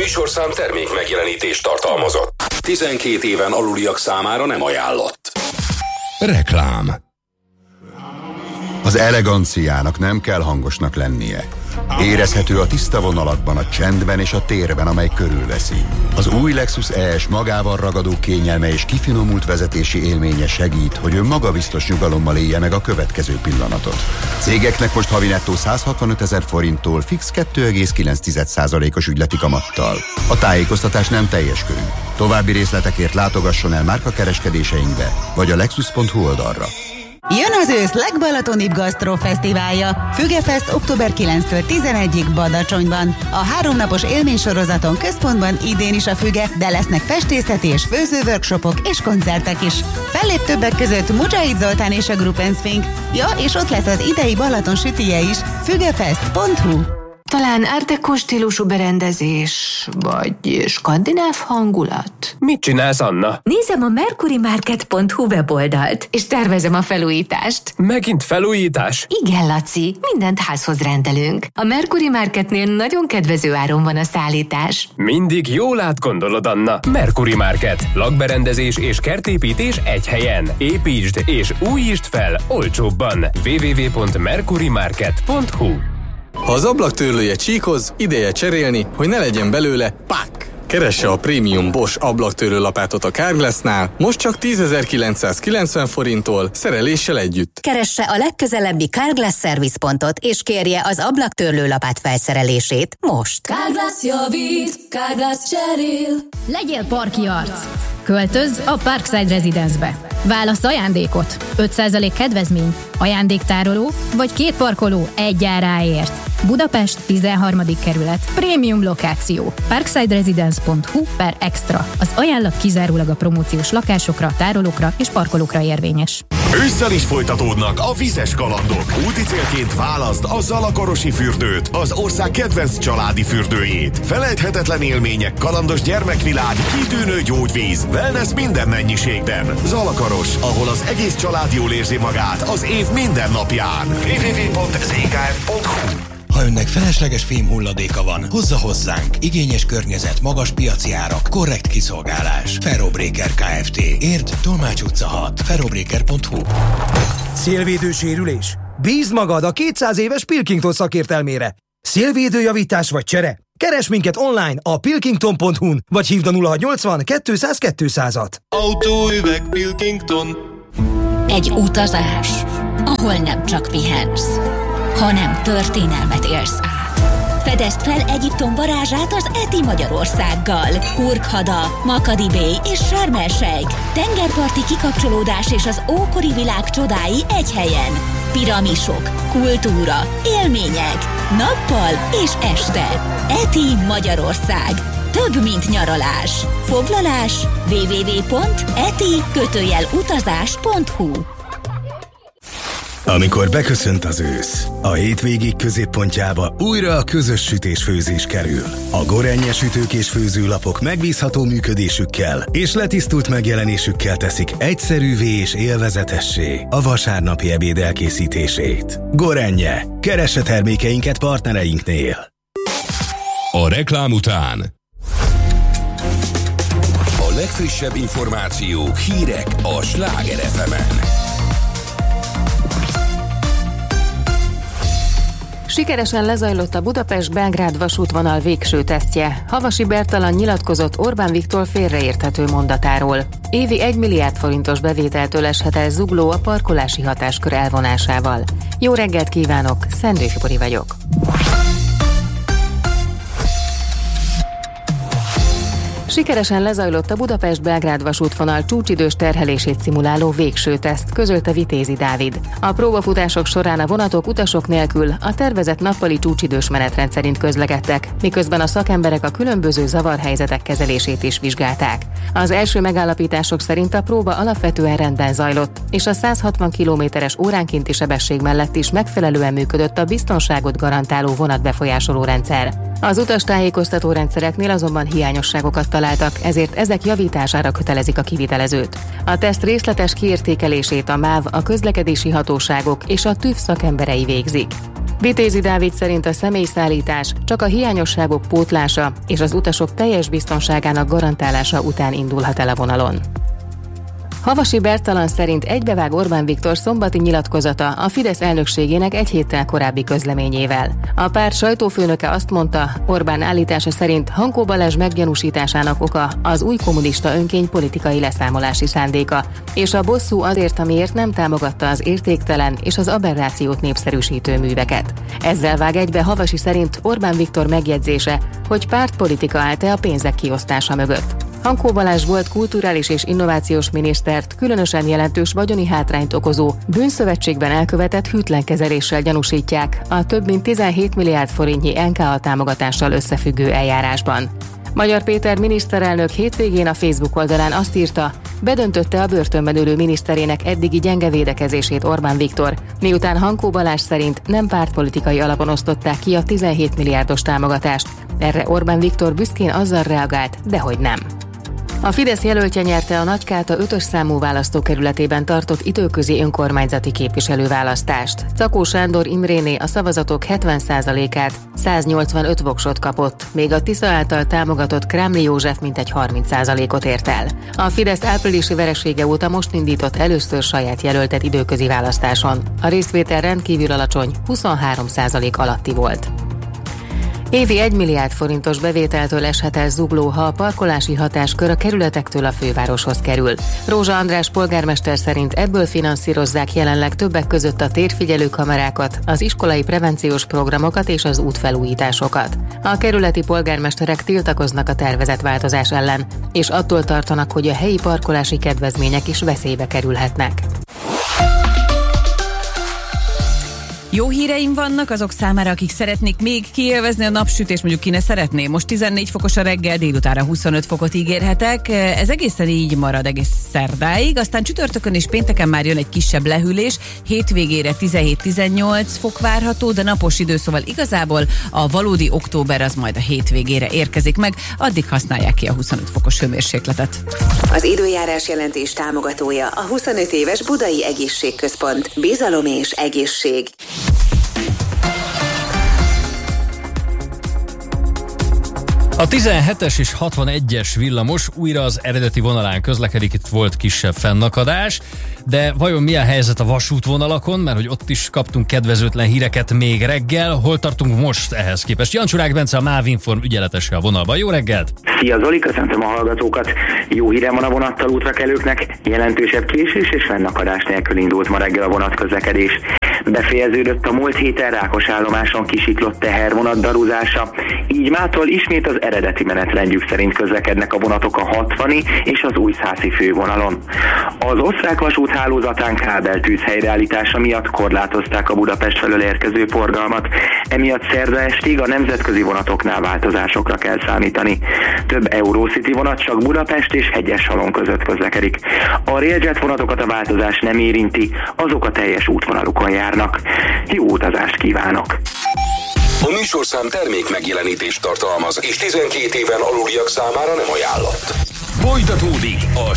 műsorszám termék megjelenítést tartalmazott. 12 éven aluliak számára nem ajánlott. Reklám. Az eleganciának nem kell hangosnak lennie. Érezhető a tiszta vonalakban, a csendben és a térben, amely körülveszi. Az új Lexus ES magával ragadó kényelme és kifinomult vezetési élménye segít, hogy ön magabiztos nyugalommal élje meg a következő pillanatot. Cégeknek most havi nettó 165 000 forinttól fix 2,9%-os ügyleti kamattal. A tájékoztatás nem teljes körű. További részletekért látogasson el márkakereskedéseinkbe, vagy a lexus.hu oldalra. Jön az ősz legbalatonibb gasztrofesztiválja. Fügefest október 9-től 11-ig Badacsonyban. A 3 napos élménysorozaton központban idén is a füge, de lesznek festészeti és főzőworkshopok és koncertek is. Fellép többek között Mujahid Zoltán és a Gruppensphinx. Ja, és ott lesz az idei Balaton sütije is. Fügefest.hu. Talán art déco stílusú berendezés, vagy skandináv hangulat? Mit csinálsz, Anna? Nézem a mercurymarket.hu weboldalt, és tervezem a felújítást. Megint felújítás? Igen, Laci, mindent házhoz rendelünk. A Mercury Marketnél nagyon kedvező áron van a szállítás. Mindig jól átgondolod, Anna. Mercury Market. Lakberendezés és kertépítés egy helyen. Építsd és újítsd fel olcsóbban. www.mercurymarket.hu. Ha az ablaktörlője csíkoz, ideje cserélni, hogy ne legyen belőle pák! Keresse a prémium Bosch ablaktörlőlapátot a Carglassnál, most csak 10.990 forinttól, szereléssel együtt. Keresse a legközelebbi Carglass szervizpontot, és kérje az ablaktörlőlapát felszerelését most. Carglass javít, Carglass cserél. Legyél parki arc! Költözz a Parkside Residence-be. Válasz ajándékot, 5% kedvezmény, ajándéktároló vagy 2 parkoló egy áráért. Budapest 13. kerület, prémium lokáció. parksideresidence.hu/extra. Az ajánlat kizárólag a promóciós lakásokra, tárolókra és parkolókra érvényes. Ősszel is folytatódnak a vizes kalandok. Úti célként válaszd a Zalakarosi fürdőt, az ország kedvenc családi fürdőjét. Felejthetetlen élmények, kalandos gyermekvilág, kitűnő gyógyvíz, wellness minden mennyiségben. Zalakaros, ahol az egész család jól érzi magát az év minden napján. www.zkf.hu. Ha önnek felesleges fémhulladéka van, hozza hozzánk. Igényes környezet, magas piaci árak, korrekt kiszolgálás. Ferrobreaker Kft. Érd, Tolmács utca 6. ferrobreaker.hu. Szélvédő sérülés? Bízd magad a 200 éves Pilkington szakértelmére. Szélvédőjavítás vagy csere? Keresd minket online a pilkington.hu-n, vagy hívd a 0680 200 200-at. Autóüveg Pilkington. Egy utazás, ahol nem csak pihensz, hanem történelmet élsz át. Fedezd fel Egyiptom varázsát az Eti Magyarországgal. Hurghada, Makadi Bay és Sharm el-Sheikh. Tengerparti kikapcsolódás és az ókori világ csodái egy helyen. Piramisok, kultúra, élmények, nappal és este. Eti Magyarország. Több, mint nyaralás. Foglalás www.eti-utazás.hu. Amikor beköszönt az ősz, a hétvégék középpontjába újra a közös sütés-főzés kerül. A Gorenje sütők és főzőlapok megbízható működésükkel és letisztult megjelenésükkel teszik egyszerűvé és élvezetessé a vasárnapi ebéd elkészítését. Gorenje. Keresse termékeinket partnereinknél. A reklám után a legfrissebb információk, hírek a Sláger FM-en. Sikeresen lezajlott a Budapest-Belgrád vasútvonal végső tesztje. Havasi Bertalan nyilatkozott Orbán Viktor félreérthető mondatáról. Évi 1 milliárd forintos bevételtől eshet el zugló a parkolási hatáskör elvonásával. Jó reggelt kívánok, Szendő Fibori vagyok. Sikeresen lezajlott a Budapest-Belgrád vasútvonal csúcsidős terhelését szimuláló végső teszt, közölte Vitézi Dávid. A próbafutások során a vonatok utasok nélkül a tervezett nappali csúcsidős menetrend szerint közlekedtek, miközben a szakemberek a különböző zavarhelyzetek kezelését is vizsgálták. Az első megállapítások szerint a próba alapvetően rendben zajlott, és a 160 km/h óránkénti sebesség mellett is megfelelően működött a biztonságot garantáló vonatbefolyásoló rendszer. Az utastájékoztató rendszereknél azonban hiányosságokat találtak, ezért ezek javítására kötelezik a kivitelezőt. A teszt részletes kiértékelését a MÁV, a közlekedési hatóságok és a TÜV szakemberei végzik. Vitézi Dávid szerint a személyszállítás csak a hiányosságok pótlása és az utasok teljes biztonságának garantálása után indulhat el a vonalon. Havasi Bertalan szerint egybevág Orbán Viktor szombati nyilatkozata a Fidesz elnökségének egy héttel korábbi közleményével. A párt sajtófőnöke azt mondta, Orbán állítása szerint Hankó Balázs meggyanúsításának oka az új kommunista önkény politikai leszámolási szándéka, és a bosszú azért, amiért nem támogatta az értéktelen és az aberrációt népszerűsítő műveket. Ezzel vág egybe Havasi szerint Orbán Viktor megjegyzése, hogy pártpolitika állt-e a pénzek kiosztása mögött. Hankó Balázs volt kulturális és innovációs minisztert különösen jelentős vagyoni hátrányt okozó bűnszövetségben elkövetett hűtlen kezeléssel gyanúsítják a több mint 17 milliárd forintnyi NKA támogatással összefüggő eljárásban. Magyar Péter miniszterelnök hétvégén a Facebook oldalán azt írta, bedöntötte a börtönben ülő miniszterének eddigi gyenge védekezését Orbán Viktor, miután Hankó Balázs szerint nem pártpolitikai alapon osztották ki a 17 milliárdos támogatást. Erre Orbán Viktor büszkén azzal reagált, dehogy nem. A Fidesz jelöltje nyerte a Nagykáta 5-ös számú választókerületében tartott időközi önkormányzati képviselőválasztást. Czakó Sándor Imréné a szavazatok 70%-át, 185 voksot kapott, még a Tisza által támogatott Krámli József mintegy 30%-ot ért el. A Fidesz áprilisi veresége óta most indított először saját jelöltet időközi választáson. A részvétel rendkívül alacsony, 23% alatti volt. Évi 1 milliárd forintos bevételtől eshet el zugló, ha a parkolási hatáskör a kerületektől a fővároshoz kerül. Rózsa András polgármester szerint ebből finanszírozzák jelenleg többek között a térfigyelő kamerákat, az iskolai prevenciós programokat és az útfelújításokat. A kerületi polgármesterek tiltakoznak a tervezett változás ellen, és attól tartanak, hogy a helyi parkolási kedvezmények is veszélybe kerülhetnek. Jó híreim vannak azok számára, akik szeretnék még kiélvezni a napsütést, mondjuk ki ne szeretné. Most 14 fokos a reggel, délutára 25 fokot ígérhetek. Ez egészen így marad egész szerdáig, aztán csütörtökön és pénteken már jön egy kisebb lehűlés, hétvégére 17-18 fok várható, de napos idő, szóval igazából a valódi október az majd a hétvégére érkezik meg, addig használják ki a 25 fokos hőmérsékletet. Az időjárás jelentés támogatója a 25 éves Budai Egészségközpont. Bizalom és egészség. A 17-es és 61-es villamos újra az eredeti vonalán közlekedik, itt volt kisebb fennakadás, de vajon mi a helyzet a vasútvonalakon, mert hogy ott is kaptunk kedvezőtlen híreket még reggel, hol tartunk most ehhez képest? Jancsurák Bence, a MÁV Inform ügyeletese a vonalban. Jó reggelt! Szia Zoli, köszöntöm a hallgatókat! Jó hírem van a vonattal útrakelőknek, jelentősebb késés és fennakadás nélkül indult ma reggel a vonatközlekedés. Befejeződött a múlt héten Rákosállomáson kisiklott tehervonat daruzása, így mától ismét az eredeti menetrendjük szerint közlekednek a vonatok a 60 és az Újszászi fővonalon. Az osztrák vasút hálózatán kábeltűz helyreállítása miatt korlátozták a Budapest felől érkező forgalmat, emiatt szerda estig a nemzetközi vonatoknál változásokra kell számítani. Több Eurocity vonat csak Budapest és Hegyeshalom között közlekedik. A Railjet vonatokat a változás nem érinti, azok a teljes útvonalukon járnak. Jó utazást kívánok! A műsorszám termék megjelenítést tartalmaz, és 12 éven aluliak számára nem ajánlott. Folytatódik a